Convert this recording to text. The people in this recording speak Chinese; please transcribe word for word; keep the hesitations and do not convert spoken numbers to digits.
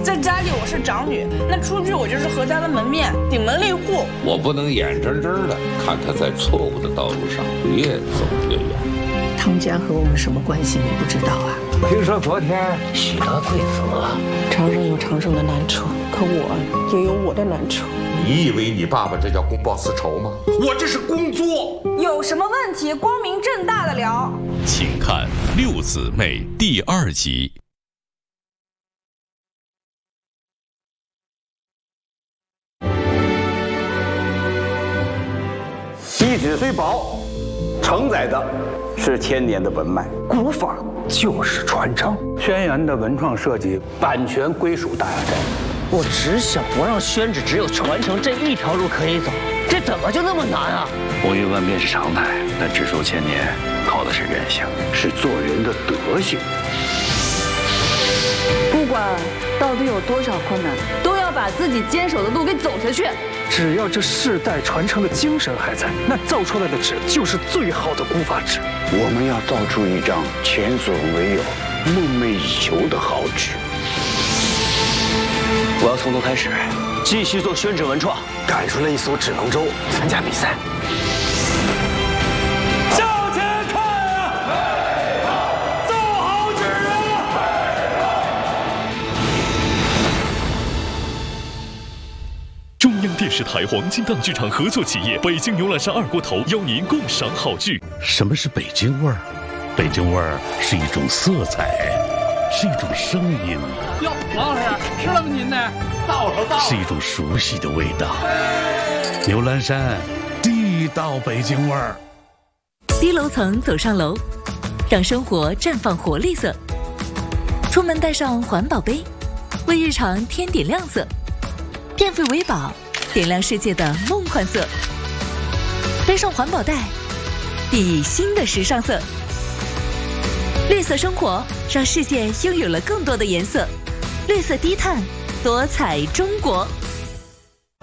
在家里我是长女，那出去我就是何家的门面，顶门立户。 我不能眼睁睁的看他在错误的道路上越走越远。 汤家和我们什么关系？你不知道啊？ 听说昨天许德贵怎么了？ 长生有长生的难处，可我也有我的难处。 你以为你爸爸这叫公报私仇吗？我这是工作。 有什么问题，光明正大的聊。 请看《六姊妹》第二集。 一纸虽薄，承载的是千年的文脉。 古法就是传承。轩辕的文创设计版权归属大雅斋。 我只想不让宣纸只有传承这一条路可以走，这怎么就那么难啊？ 风云万变是常态，但只数千年靠的是人性，是做人的德行。 不管到底有多少困难，都要把自己坚守的路给走下去。 只要这世代传承的精神还在，那造出来的纸就是最好的古法纸。 我们要造出一张前所未有、梦寐以求的好纸。 我要从头开始，继续做宣纸文创， 赶出了一艘纸龙舟，参加比赛。 向前看啊！造好纸啊！ 中央电视台黄金档剧场合作企业北京牛栏山二锅头邀您共赏好剧。 什么是北京味儿？北京味儿是一种色彩，是一种声音。 哟，王老师吃了吗？您呢？到了到了。 是一种熟悉的味道。牛栏山，地道北京味儿。 低楼层走上楼，让生活绽放活力色。出门带上环保杯，为日常添点亮色。电费为宝，点亮世界的梦幻色。背上环保袋，熠熠新的时尚色。绿色生活，让世界拥有了更多的颜色。绿色低碳，多彩中国。